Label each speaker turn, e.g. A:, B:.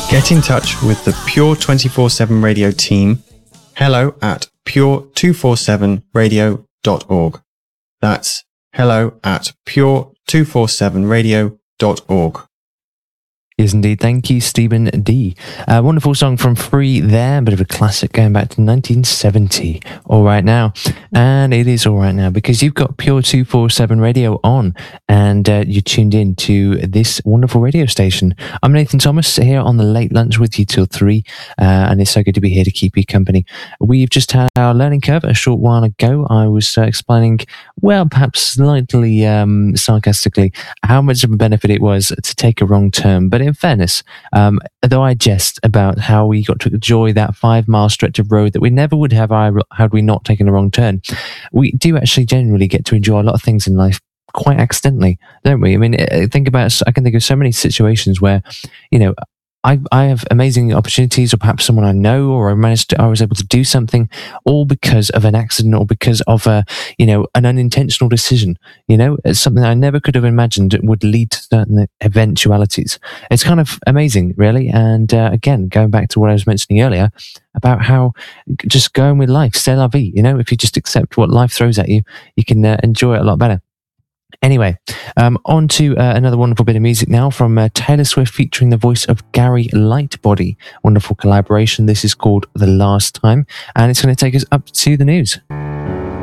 A: Get in touch with the Pure 24/7 Radio team. Hello at pure247radio.org. That's hello at pure247radio.org.
B: Yes, indeed. Thank you, Stephen D. A wonderful song from Free there, a bit of a classic going back to 1970. All right now. And it is all right now because you've got Pure 247 Radio on and you're tuned in to this wonderful radio station. I'm Nathan Thomas here on the late lunch with you till 3 and it's so good to be here to keep you company. We've just had our learning curve a short while ago. I was explaining, well, perhaps slightly sarcastically, how much of a benefit it was to take a wrong turn. But in fairness, though I jest about how we got to enjoy that 5-mile stretch of road that we never would have had we not taken a wrong turn, we do actually generally get to enjoy a lot of things in life quite accidentally, don't we? I mean, I can think of so many situations where, you know, I have amazing opportunities, or perhaps someone I know, or I was able to do something, all because of an accident, or because of an unintentional decision. You know, it's something I never could have imagined would lead to certain eventualities. It's kind of amazing, really. And again, going back to what I was mentioning earlier about how just going with life, c'est la vie. You know, if you just accept what life throws at you, you can enjoy it a lot better. Anyway, on to another wonderful bit of music now from Taylor Swift featuring the voice of Gary Lightbody. Wonderful collaboration. This is called The Last Time, and it's going to take us up to the news.